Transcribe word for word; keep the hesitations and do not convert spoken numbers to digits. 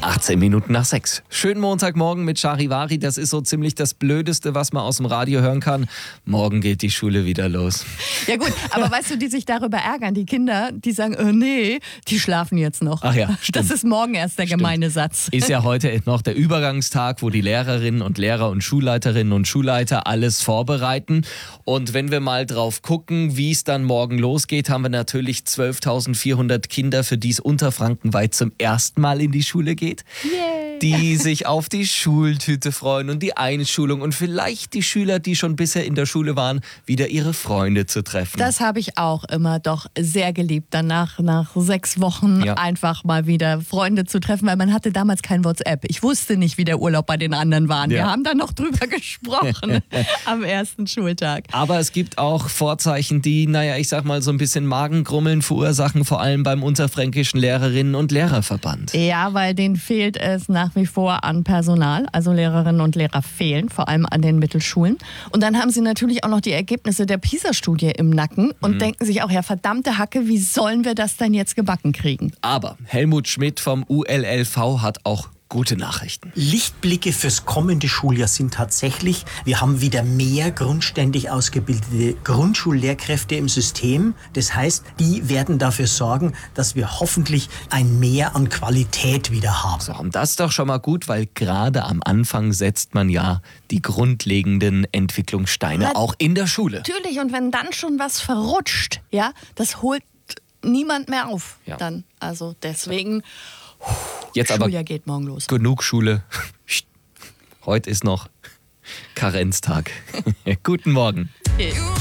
achtzehn Minuten nach sechs. Schönen Montagmorgen mit Charivari. Das ist so ziemlich das Blödeste, was man aus dem Radio hören kann. Morgen geht die Schule wieder los. Ja gut, aber weißt du, die sich darüber ärgern, die Kinder, die sagen, oh nee, die schlafen jetzt noch. Ach ja, stimmt. Das ist morgen erst der Stimmt. gemeine Satz. Ist ja heute noch der Übergangstag, wo die Lehrerinnen und Lehrer und Schulleiterinnen und Schulleiter alles vorbereiten. Und wenn wir mal drauf gucken, wie es dann morgen losgeht, haben wir natürlich zwölftausendvierhundert Kinder, für die es unterfrankenweit zum ersten Mal in die Schule geht. Yay. Die sich auf die Schultüte freuen und die Einschulung und vielleicht die Schüler, die schon bisher in der Schule waren, wieder ihre Freunde zu treffen. Das habe ich auch immer doch sehr geliebt, danach nach sechs Wochen Ja. einfach mal wieder Freunde zu treffen, weil man hatte damals kein WhatsApp. Ich wusste nicht, wie der Urlaub bei den anderen war. Ja. Wir haben da noch drüber gesprochen am ersten Schultag. Aber es gibt auch Vorzeichen, die, naja, ich sag mal, so ein bisschen Magengrummeln verursachen, vor allem beim Unterfränkischen Lehrerinnen- und Lehrerverband. Ja, weil denen fehlt es nach wie vor an Personal. Also Lehrerinnen und Lehrer fehlen, vor allem an den Mittelschulen. Und dann haben sie natürlich auch noch die Ergebnisse der PISA-Studie im Nacken und Mhm. denken sich auch, ja verdammte Hacke, wie sollen wir das denn jetzt gebacken kriegen? Aber Helmut Schmidt vom U L L V hat auch gute Nachrichten. Lichtblicke fürs kommende Schuljahr sind tatsächlich, wir haben wieder mehr grundständig ausgebildete Grundschullehrkräfte im System. Das heißt, die werden dafür sorgen, dass wir hoffentlich ein Mehr an Qualität wieder haben. So, und das ist doch schon mal gut, weil gerade am Anfang setzt man ja die grundlegenden Entwicklungssteine Na- auch in der Schule. Natürlich, und wenn dann schon was verrutscht, ja, das holt niemand mehr auf Ja. dann. Also deswegen, Jetzt aber Schuljahr geht morgen los. genug Schule. Heute ist noch Karenztag. Guten Morgen. Okay.